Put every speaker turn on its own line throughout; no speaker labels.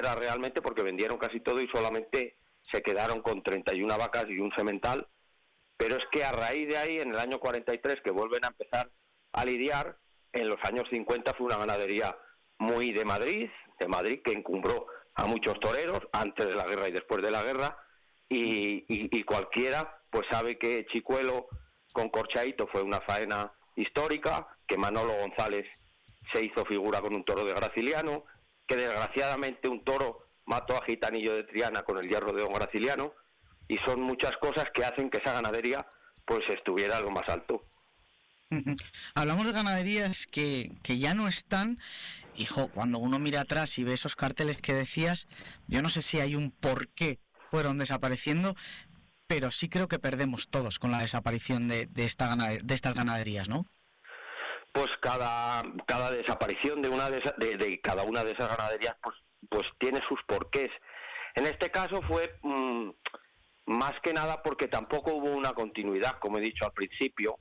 tierra realmente, porque vendieron casi todo y solamente se quedaron con 31 vacas y un semental. Pero es que a raíz de ahí, en el año 43, que vuelven a empezar a lidiar, en los años 50 fue una ganadería muy de Madrid, que encumbró a muchos toreros antes de la guerra y después de la guerra, y cualquiera pues sabe que Chicuelo con Corchaito fue una faena histórica, que Manolo González se hizo figura con un toro de Graciliano, que desgraciadamente un toro mató a Gitanillo de Triana con el hierro de don Graciliano, y son muchas cosas que hacen que esa ganadería pues estuviera a lo más alto.
Hablamos de ganaderías que ya no están. Hijo, cuando uno mira atrás y ve esos carteles que decías, yo no sé si hay un por qué fueron desapareciendo, pero sí creo que perdemos todos con la desaparición de estas ganaderías, ¿no?
Pues cada desaparición de cada una de esas ganaderías pues tiene sus porqués. En este caso fue más que nada porque tampoco hubo una continuidad, como he dicho al principio.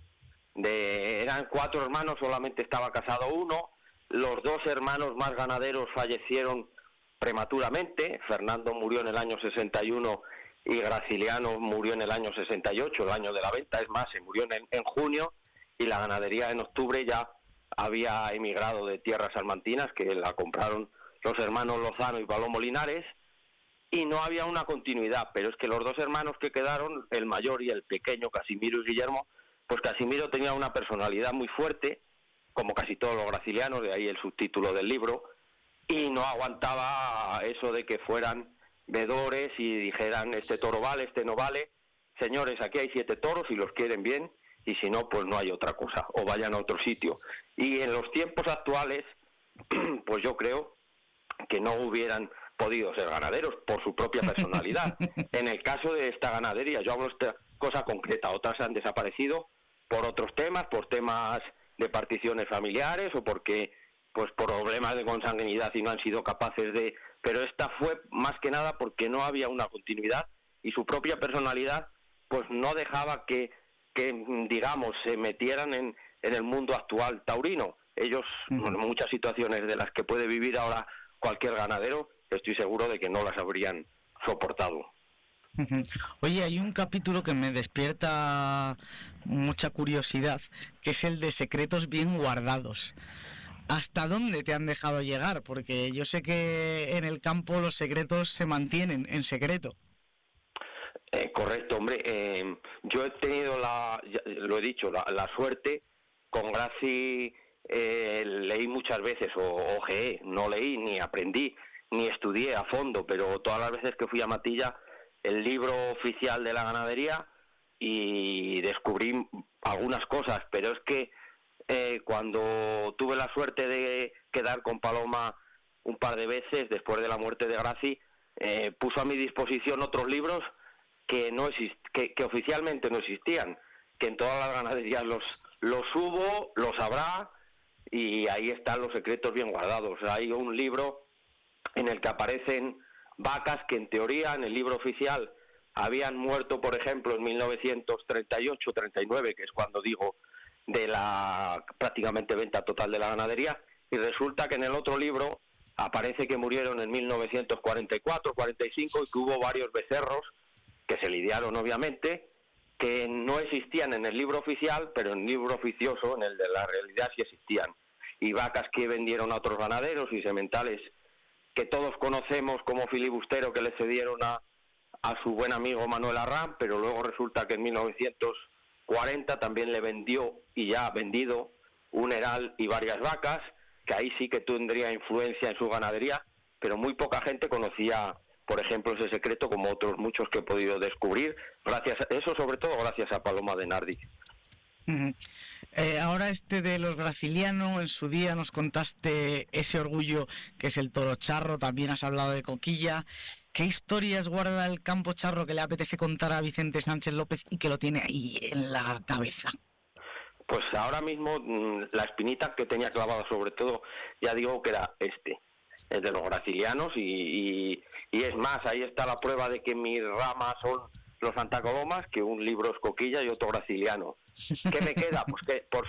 Eran 4 hermanos, solamente estaba casado uno. Los 2 hermanos más ganaderos fallecieron prematuramente. Fernando murió en el año 61 y Graciliano murió en el año 68, el año de la venta. Es más, se murió en junio, y la ganadería en octubre ya había emigrado de tierras salmantinas, que la compraron los hermanos Lozano y Palomo Linares, y no había una continuidad. Pero es que los 2 hermanos que quedaron, el mayor y el pequeño, Casimiro y Guillermo, pues Casimiro tenía una personalidad muy fuerte, como casi todos los gracilianos, de ahí el subtítulo del libro, y no aguantaba eso de que fueran vedores y dijeran este toro vale, este no vale. Señores, aquí hay 7 toros y los quieren bien, y si no, pues no hay otra cosa, o vayan a otro sitio. Y en los tiempos actuales, pues yo creo que no hubieran podido ser ganaderos por su propia personalidad. En el caso de esta ganadería, yo hablo de esta cosa concreta, otras han desaparecido por otros temas, por temas de particiones familiares o porque pues por problemas de consanguinidad y no han sido capaces de... Pero esta fue más que nada porque no había una continuidad, y su propia personalidad pues no dejaba que digamos, se metieran en el mundo actual taurino. Ellos, en muchas situaciones de las que puede vivir ahora cualquier ganadero, estoy seguro de que no las habrían soportado.
Oye, hay un capítulo que me despierta mucha curiosidad, que es el de secretos bien guardados. ¿Hasta dónde te han dejado llegar? Porque yo sé que en el campo los secretos se mantienen en secreto.
Correcto, hombre. Yo he tenido lo he dicho, la suerte. Con Graci leí muchas veces, o ojeé, no leí, ni aprendí, ni estudié a fondo, pero todas las veces que fui a Matilla, el libro oficial de la ganadería, y descubrí algunas cosas. Pero es que cuando tuve la suerte de quedar con Paloma un par de veces, después de la muerte de Graci, puso a mi disposición otros libros que que oficialmente no existían, que en todas las ganaderías los hubo, los habrá, y ahí están los secretos bien guardados. Hay un libro en el que aparecen vacas que en teoría en el libro oficial habían muerto, por ejemplo, en 1938-39, que es cuando digo de la prácticamente venta total de la ganadería, y resulta que en el otro libro aparece que murieron en 1944-45 y que hubo varios becerros que se lidiaron obviamente, que no existían en el libro oficial, pero en el libro oficioso, en el de la realidad, sí existían. Y vacas que vendieron a otros ganaderos y sementales que todos conocemos como filibustero, que le cedieron a su buen amigo Manuel Arrán, pero luego resulta que en 1940 también le vendió, y ya ha vendido, un heral y varias vacas, que ahí sí que tendría influencia en su ganadería, pero muy poca gente conocía, por ejemplo, ese secreto, como otros muchos que he podido descubrir, sobre todo gracias a Paloma de Nardi.
Ahora de los Graciliano, en su día nos contaste ese orgullo que es el toro charro, también has hablado de Coquilla. ¿Qué historias guarda el campo charro que le apetece contar a Vicente Sánchez López y que lo tiene ahí en la cabeza?
Pues ahora mismo la espinita que tenía clavada sobre todo, ya digo que era el de los Gracilianos, y es más, ahí está la prueba de que mis ramas son los Santa Colomas, que un libro es Coquilla y otro Graciliano. ¿Qué me queda? Pues que por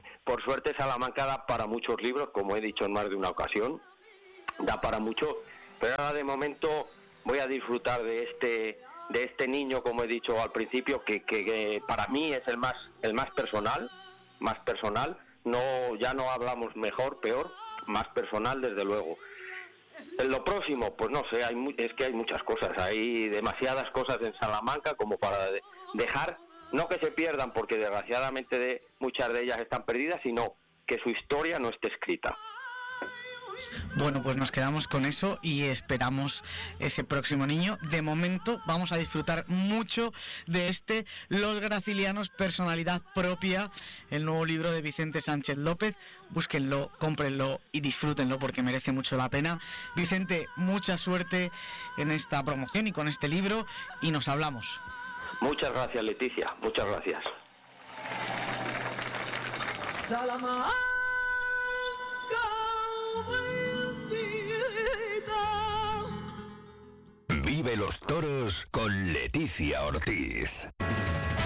suerte Salamanca da para muchos libros, como he dicho en más de una ocasión, da para mucho, Pero ahora de momento voy a disfrutar de este niño, como he dicho al principio, que para mí es el más personal, ya no hablamos mejor, peor, más personal desde luego. En lo próximo, pues no sé, es que hay muchas cosas, hay demasiadas cosas en Salamanca como para dejar, no que se pierdan, porque desgraciadamente muchas de ellas están perdidas, sino que su historia no esté escrita.
Bueno, pues nos quedamos con eso y esperamos ese próximo niño. De momento vamos a disfrutar mucho de Los Gracilianos, personalidad propia, el nuevo libro de Vicente Sánchez López. Búsquenlo, cómprenlo y disfrútenlo porque merece mucho la pena. Vicente, mucha suerte en esta promoción y con este libro, y nos hablamos.
Muchas gracias, Leticia, muchas gracias.
Vive los toros con Leticia Ortiz.